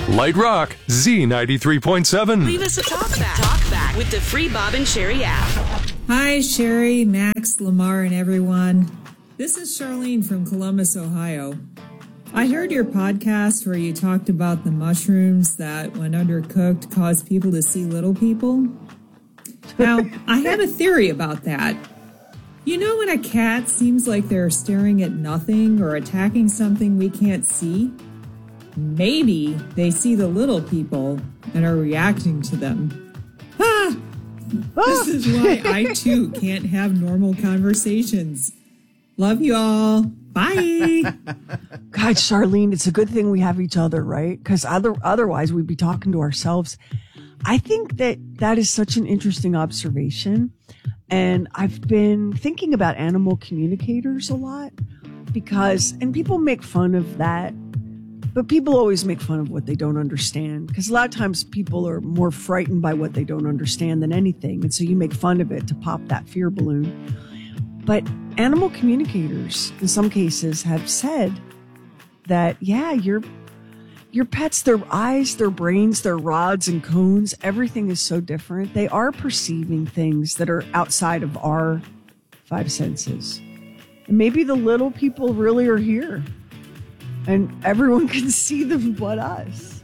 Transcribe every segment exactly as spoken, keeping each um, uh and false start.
Light Rock, Z ninety-three point seven. Leave us a talk back. Talk back with the free Bob and Sherry app. Hi, Sherry, Max, Lamar, and everyone. This is Charlene from Columbus, Ohio. I heard your podcast where you talked about the mushrooms that, when undercooked, cause people to see little people. Now, I have a theory about that. You know when a cat seems like they're staring at nothing or attacking something we can't see? Maybe they see the little people and are reacting to them. Ah! This is why I, too, can't have normal conversations. Love you all. Bye. God, Charlene, it's a good thing we have each other, right? Because other, otherwise we'd be talking to ourselves. I think that that is such an interesting observation. And I've been thinking about animal communicators a lot because, and people make fun of that. But people always make fun of what they don't understand because a lot of times people are more frightened by what they don't understand than anything. And so you make fun of it to pop that fear balloon. But animal communicators, in some cases, have said that, yeah, your, your pets, their eyes, their brains, their rods and cones, everything is so different. They are perceiving things that are outside of our five senses. And maybe the little people really are here. And everyone can see them but us.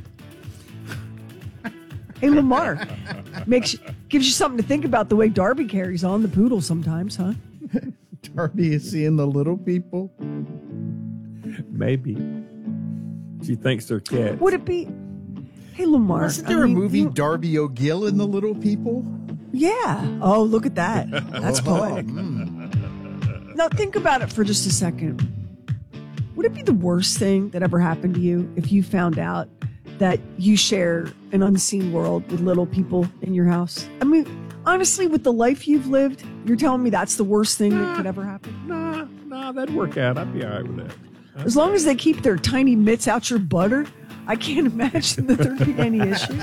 Hey, Lamar, makes gives you something to think about the way Darby carries on the poodle sometimes, huh? Darby is seeing the little people. Maybe. She thinks they're cats. Would it be? Hey, Lamar. Wasn't there I a mean, movie, you, Darby O'Gill and the Little People? Yeah. Oh, look at that. That's poetic. Mm. Now, think about it for just a second. Would it be the worst thing that ever happened to you if you found out that you share an unseen world with little people in your house? I mean, honestly, with the life you've lived, you're telling me that's the worst thing nah, that could ever happen? Nah, nah, that'd work out. I'd be all right with that. As long as they keep their tiny mitts out your butter, I can't imagine that there'd be any issue.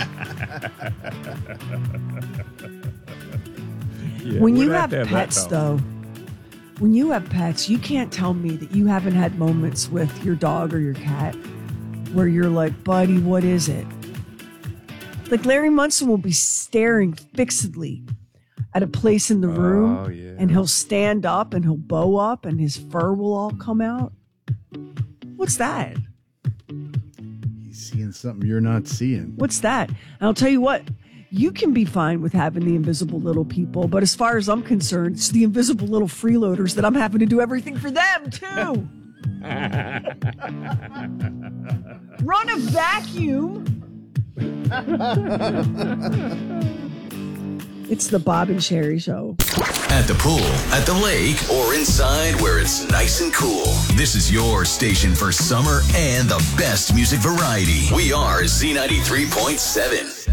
Yeah, when you have have, have pets, that, though, when you have pets, you can't tell me that you haven't had moments with your dog or your cat where you're like, buddy, what is it? Like Larry Munson will be staring fixedly at a place in the room, oh, yeah. and he'll stand up and he'll bow up and his fur will all come out. What's that? He's seeing something you're not seeing. What's that? And I'll tell you what, you can be fine with having the invisible little people, but as far as I'm concerned, it's the invisible little freeloaders that I'm having to do everything for them, too. Run a vacuum. It's the Bob and Sherry Show. At the pool, at the lake, or inside where it's nice and cool. This is your station for summer and the best music variety. We are Z ninety-three point seven.